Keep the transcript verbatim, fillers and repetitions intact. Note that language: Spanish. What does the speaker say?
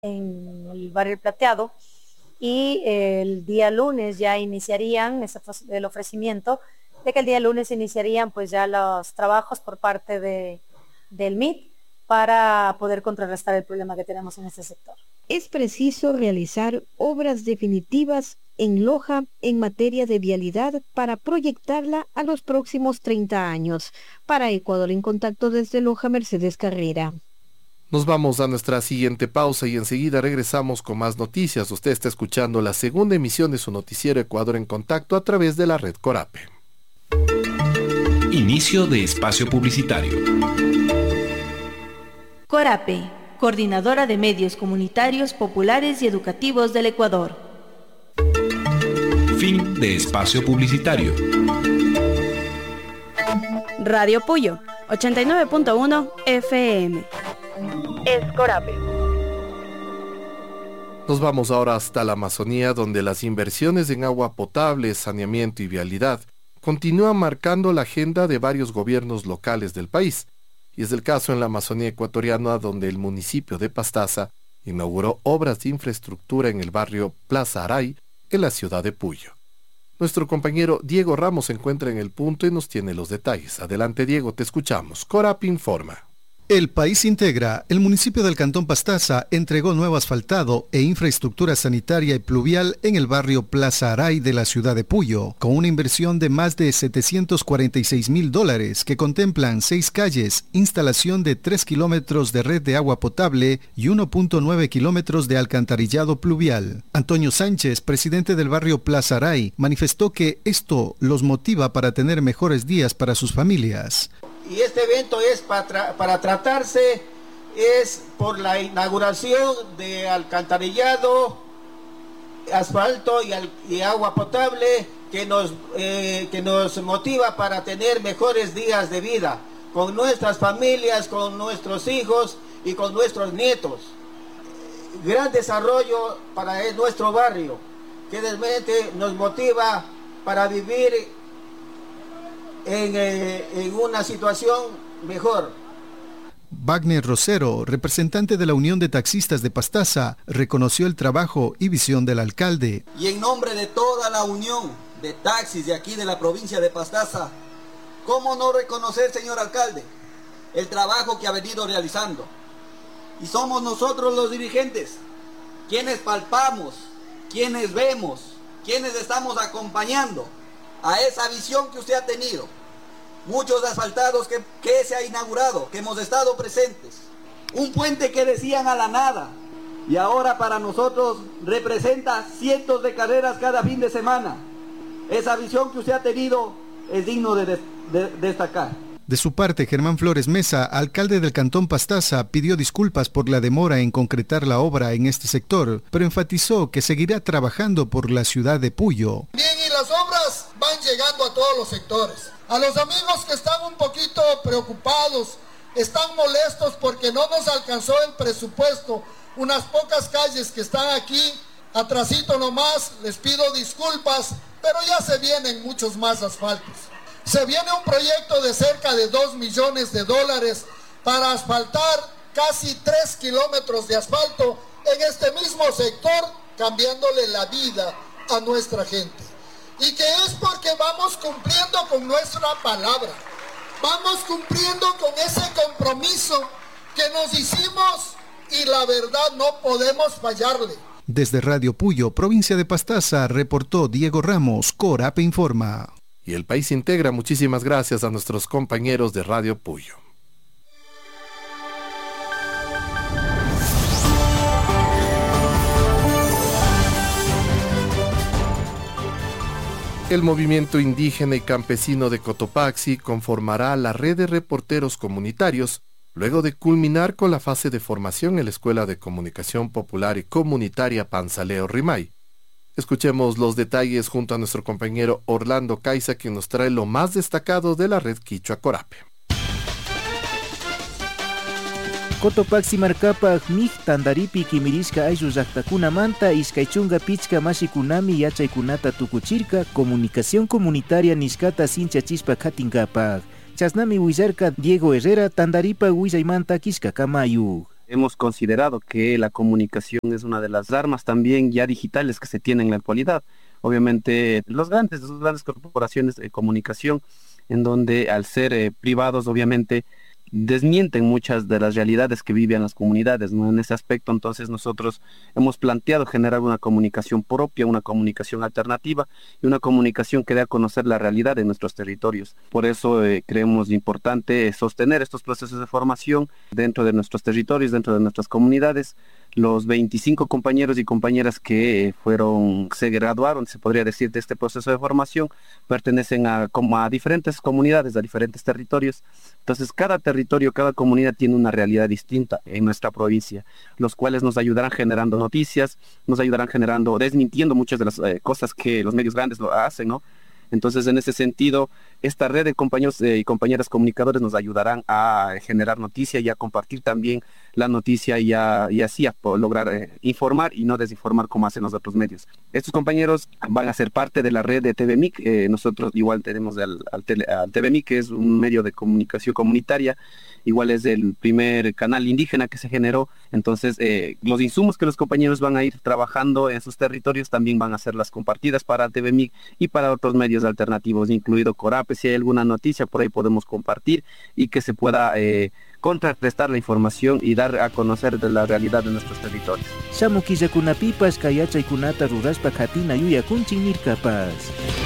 en el barrio El Plateado, y el día lunes ya iniciarían ese, el ofrecimiento de que el día lunes iniciarían pues ya los trabajos por parte de, del M I T para poder contrarrestar el problema que tenemos en este sector. Es preciso realizar obras definitivas en Loja en materia de vialidad para proyectarla a los próximos treinta años. Para Ecuador en Contacto desde Loja, Mercedes Carrera. Nos vamos a nuestra siguiente pausa y enseguida regresamos con más noticias. Usted está escuchando la segunda emisión de su noticiero Ecuador en Contacto a través de la red Corape. Inicio de espacio publicitario. Corape, Coordinadora de Medios Comunitarios, Populares y Educativos del Ecuador. Fin de espacio publicitario. Radio Puyo, ochenta y nueve punto uno F M. Es Corape. Nos vamos ahora hasta la Amazonía, donde las inversiones en agua potable, saneamiento y vialidad continúan marcando la agenda de varios gobiernos locales del país. Y es el caso en la Amazonía ecuatoriana, donde el municipio de Pastaza inauguró obras de infraestructura en el barrio Plaza Aray, en la ciudad de Puyo. Nuestro compañero Diego Ramos se encuentra en el punto y nos tiene los detalles. Adelante, Diego, te escuchamos. Corap informa. El País Integra, el municipio del Cantón Pastaza, entregó nuevo asfaltado e infraestructura sanitaria y pluvial en el barrio Plaza Aray de la ciudad de Puyo, con una inversión de más de setecientos cuarenta y seis mil dólares que contemplan seis calles, instalación de tres kilómetros de red de agua potable y uno punto nueve kilómetros de alcantarillado pluvial. Antonio Sánchez, presidente del barrio Plaza Aray, manifestó que esto los motiva para tener mejores días para sus familias. Y este evento es para, tra para tratarse, es por la inauguración de alcantarillado, asfalto y, al y agua potable que nos, eh, que nos motiva para tener mejores días de vida con nuestras familias, con nuestros hijos y con nuestros nietos. Gran desarrollo para nuestro barrio, que realmente nos motiva para vivir En, eh, en una situación mejor. Wagner Rosero, representante de la Unión de Taxistas de Pastaza, reconoció el trabajo y visión del alcalde. Y en nombre de toda la Unión de Taxis de aquí de la provincia de Pastaza, ¿cómo no reconocer, señor alcalde, el trabajo que ha venido realizando? Y somos nosotros los dirigentes, quienes palpamos, quienes vemos, quienes estamos acompañando a esa visión que usted ha tenido. Muchos asfaltados que, que se ha inaugurado, que hemos estado presentes. Un puente que decían a la nada y ahora para nosotros representa cientos de carreras cada fin de semana. Esa visión que usted ha tenido es digno de, de, de destacar. De su parte, Germán Flores Mesa, alcalde del Cantón Pastaza, pidió disculpas por la demora en concretar la obra en este sector, pero enfatizó que seguirá trabajando por la ciudad de Puyo. Bien, y las obras van llegando a todos los sectores. A los amigos que están un poquito preocupados, están molestos porque no nos alcanzó el presupuesto, unas pocas calles que están aquí, atrasito nomás, les pido disculpas, pero ya se vienen muchos más asfaltos. Se viene un proyecto de cerca de dos millones de dólares para asfaltar casi tres kilómetros de asfalto en este mismo sector, cambiándole la vida a nuestra gente. Y que es porque vamos cumpliendo con nuestra palabra, vamos cumpliendo con ese compromiso que nos hicimos y la verdad no podemos fallarle. Desde Radio Puyo, provincia de Pastaza, reportó Diego Ramos, Corape Informa. Y el País Integra, muchísimas gracias a nuestros compañeros de Radio Puyo. El movimiento indígena y campesino de Cotopaxi conformará la red de reporteros comunitarios luego de culminar con la fase de formación en la Escuela de Comunicación Popular y Comunitaria Panzaleo Rimay. Escuchemos los detalles junto a nuestro compañero Orlando Caiza, quien nos trae lo más destacado de la red Quichua Corape. Cotopaxi markapa mig tandaripi kimirishka ayllu llaqtakunamanta iskaychunga pichka mashikunami yachaykunata tukuchirka comunicación comunitaria nishkata sinchachispa khatinkapak. Chasnami willarka Diego Herrera tandaripa willaymanta kishka kamayu. Hemos considerado que la comunicación es una de las armas también ya digitales que se tienen en la actualidad. Obviamente los grandes, las grandes corporaciones de comunicación, en donde al ser eh, privados obviamente desmienten muchas de las realidades que viven las comunidades, ¿no? En ese aspecto, entonces, nosotros hemos planteado generar una comunicación propia, una comunicación alternativa y una comunicación que dé a conocer la realidad de nuestros territorios. Por eso eh, creemos importante sostener estos procesos de formación dentro de nuestros territorios, dentro de nuestras comunidades. Los veinticinco compañeros y compañeras que fueron, se graduaron, se podría decir, de este proceso de formación, pertenecen a, como a diferentes comunidades, a diferentes territorios. Entonces, cada territorio, cada comunidad tiene una realidad distinta en nuestra provincia, los cuales nos ayudarán generando noticias, nos ayudarán generando, desmintiendo muchas de las eh, cosas que los medios grandes lo hacen, ¿no? Entonces, en ese sentido, esta red de compañeros eh, y compañeras comunicadores nos ayudarán a generar noticia y a compartir también la noticia y, a, y así a lograr eh, informar y no desinformar como hacen los otros medios. Estos compañeros van a ser parte de la red de T V M I C. Eh, nosotros igual tenemos al, al, tele, al T V M I C, que es un medio de comunicación comunitaria. Igual es el primer canal indígena que se generó. Entonces, eh, los insumos que los compañeros van a ir trabajando en sus territorios también van a ser las compartidas para T V M I C y para otros medios alternativos, incluido Corape. Si hay alguna noticia por ahí podemos compartir y que se pueda eh, contrarrestar la información y dar a conocer de la realidad de nuestros territorios. Shamukillakunapipas kayachay kunata ruraspa katina yuyakunchik nirkapas.